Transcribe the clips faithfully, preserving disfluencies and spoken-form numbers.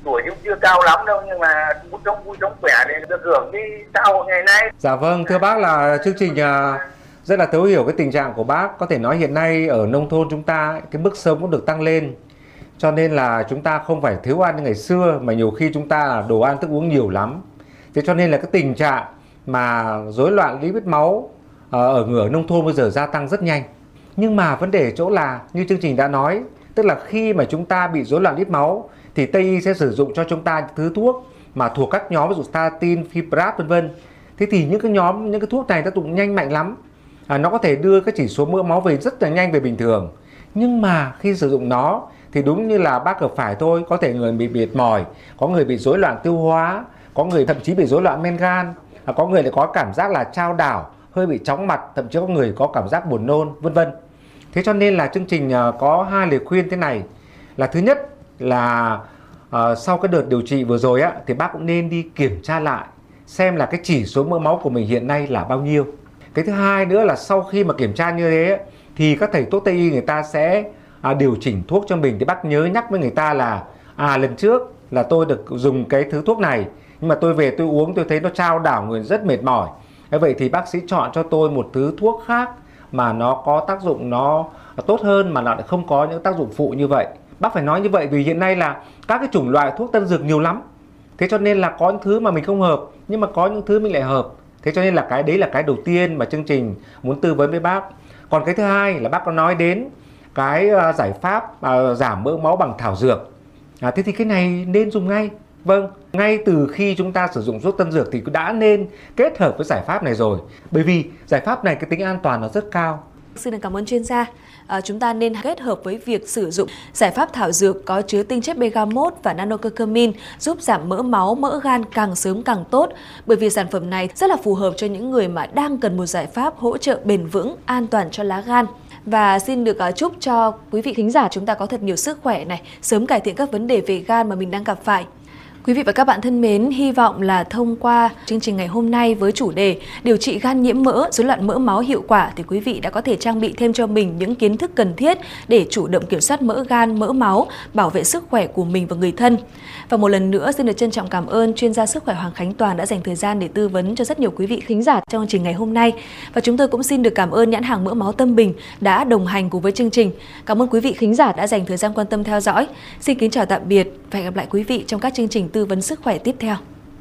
Tuổi cũng chưa cao lắm đâu, nhưng mà muốn sống vui sống khỏe để được hưởng cái xã hội ngày nay. Dạ vâng, thưa bác là chương trình rất là thấu hiểu cái tình trạng của bác. Có thể nói hiện nay ở nông thôn chúng ta cái mức sống cũng được tăng lên, cho nên là chúng ta không phải thiếu ăn như ngày xưa, mà nhiều khi chúng ta là đồ ăn thức uống nhiều lắm. Thế cho nên là cái tình trạng mà rối loạn lipid máu ở người ở nông thôn bây giờ gia tăng rất nhanh. Nhưng mà vấn đề chỗ là như chương trình đã nói, tức là khi mà chúng ta bị rối loạn lipid máu thì Tây y sẽ sử dụng cho chúng ta thứ thuốc mà thuộc các nhóm ví dụ statin, fiprat vân vân. Thế thì những cái nhóm những cái thuốc này tác dụng nhanh mạnh lắm. À, nó có thể đưa cái chỉ số mỡ máu về rất là nhanh về bình thường. Nhưng mà khi sử dụng nó thì đúng như là bác gặp phải thôi, có thể người bị mệt mỏi, có người bị rối loạn tiêu hóa, có người thậm chí bị rối loạn men gan, à, có người lại có cảm giác là chao đảo, hơi bị chóng mặt, thậm chí có người có cảm giác buồn nôn vân vân. Thế cho nên là chương trình có hai lời khuyên thế này. Là thứ nhất là uh, sau cái đợt điều trị vừa rồi á, thì bác cũng nên đi kiểm tra lại xem là cái chỉ số mỡ máu của mình hiện nay là bao nhiêu. Cái thứ hai nữa là sau khi mà kiểm tra như thế thì các thầy thuốc Tây y người ta sẽ à, điều chỉnh thuốc cho mình. Thì bác nhớ nhắc với người ta là à lần trước là tôi được dùng cái thứ thuốc này, nhưng mà tôi về tôi uống tôi thấy nó chao đảo người rất mệt mỏi. Thế vậy thì bác sĩ chọn cho tôi một thứ thuốc khác mà nó có tác dụng nó tốt hơn, mà nó lại không có những tác dụng phụ như vậy. Bác phải nói như vậy vì hiện nay là các cái chủng loại thuốc tân dược nhiều lắm. Thế cho nên là có những thứ mà mình không hợp, nhưng mà có những thứ mình lại hợp. Thế cho nên là cái đấy là cái đầu tiên mà chương trình muốn tư vấn với bác. Còn cái thứ hai là bác có nói đến cái giải pháp uh, giảm mỡ máu bằng thảo dược. À, thế thì cái này nên dùng ngay. Vâng, ngay từ khi chúng ta sử dụng thuốc tân dược thì đã nên kết hợp với giải pháp này rồi. Bởi vì giải pháp này cái tính an toàn nó rất cao. Xin cảm ơn chuyên gia. À, chúng ta nên kết hợp với việc sử dụng giải pháp thảo dược có chứa tinh chất bergamot và nanocucumin giúp giảm mỡ máu, mỡ gan càng sớm càng tốt. Bởi vì sản phẩm này rất là phù hợp cho những người mà đang cần một giải pháp hỗ trợ bền vững, an toàn cho lá gan. Và xin được uh, chúc cho quý vị thính giả chúng ta có thật nhiều sức khỏe này, sớm cải thiện các vấn đề về gan mà mình đang gặp phải. Quý vị và các bạn thân mến, hy vọng là thông qua chương trình ngày hôm nay với chủ đề điều trị gan nhiễm mỡ, rối loạn mỡ máu hiệu quả thì quý vị đã có thể trang bị thêm cho mình những kiến thức cần thiết để chủ động kiểm soát mỡ gan, mỡ máu, bảo vệ sức khỏe của mình và người thân. Và một lần nữa xin được trân trọng cảm ơn chuyên gia sức khỏe Hoàng Khánh Toàn đã dành thời gian để tư vấn cho rất nhiều quý vị khán giả trong chương trình ngày hôm nay. Và chúng tôi cũng xin được cảm ơn nhãn hàng mỡ máu Tâm Bình đã đồng hành cùng với chương trình. Cảm ơn quý vị khán giả đã dành thời gian quan tâm theo dõi. Xin kính chào tạm biệt và hẹn gặp lại quý vị trong các chương trình tư vấn sức khỏe tiếp theo.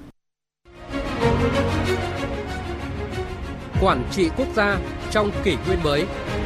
Quản trị quốc gia trong kỷ nguyên mới.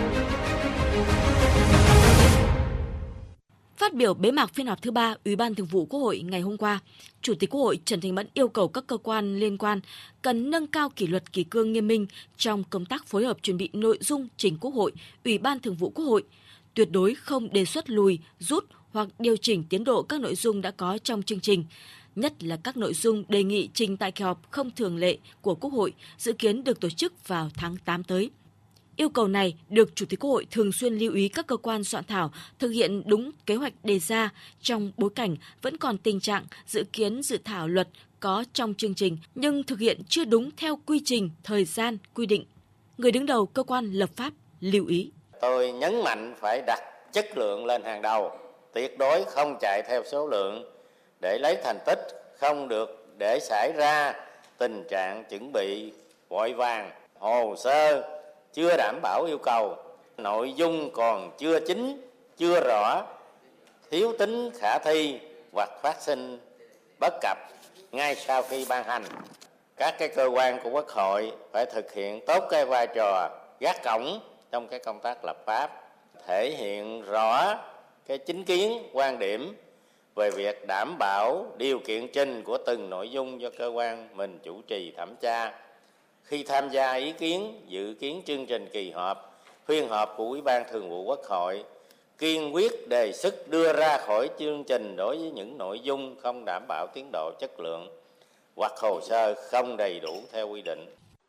Phát biểu bế mạc phiên họp thứ ba Ủy ban Thường vụ Quốc hội ngày hôm qua, Chủ tịch Quốc hội Trần Thanh Mẫn yêu cầu các cơ quan liên quan cần nâng cao kỷ luật kỷ cương nghiêm minh trong công tác phối hợp chuẩn bị nội dung trình Quốc hội, Ủy ban Thường vụ Quốc hội, tuyệt đối không đề xuất lùi, rút hoặc điều chỉnh tiến độ các nội dung đã có trong chương trình, nhất là các nội dung đề nghị trình tại kỳ họp không thường lệ của Quốc hội dự kiến được tổ chức vào tháng tám tới. Yêu cầu này được Chủ tịch Quốc hội thường xuyên lưu ý các cơ quan soạn thảo thực hiện đúng kế hoạch đề ra trong bối cảnh vẫn còn tình trạng dự kiến dự thảo luật có trong chương trình nhưng thực hiện chưa đúng theo quy trình, thời gian, quy định. Người đứng đầu cơ quan lập pháp lưu ý. Tôi nhấn mạnh phải đặt chất lượng lên hàng đầu, tuyệt đối không chạy theo số lượng để lấy thành tích, không được để xảy ra tình trạng chuẩn bị vội vàng, hồ sơ chưa đảm bảo yêu cầu, nội dung còn chưa chính, chưa rõ, thiếu tính khả thi hoặc phát sinh bất cập ngay sau khi ban hành. Các cái cơ quan của Quốc hội phải thực hiện tốt cái vai trò gác cổng trong cái công tác lập pháp, thể hiện rõ cái chính kiến, quan điểm về việc đảm bảo điều kiện trình của từng nội dung do cơ quan mình chủ trì thẩm tra. Khi tham gia ý kiến, dự kiến chương trình kỳ họp, phiên họp của Ủy ban Thường vụ Quốc hội, kiên quyết đề xuất đưa ra khỏi chương trình đối với những nội dung không đảm bảo tiến độ chất lượng hoặc hồ sơ không đầy đủ theo quy định.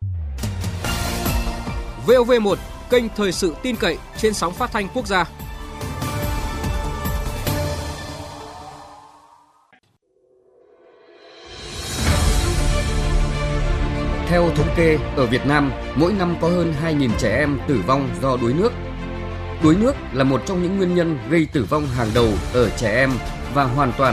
vê o vê một, kênh thời sự tin cậy trên sóng phát thanh quốc gia. Theo thống kê, ở Việt Nam, mỗi năm có hơn hai nghìn trẻ em tử vong do đuối nước. Đuối nước là một trong những nguyên nhân gây tử vong hàng đầu ở trẻ em và hoàn toàn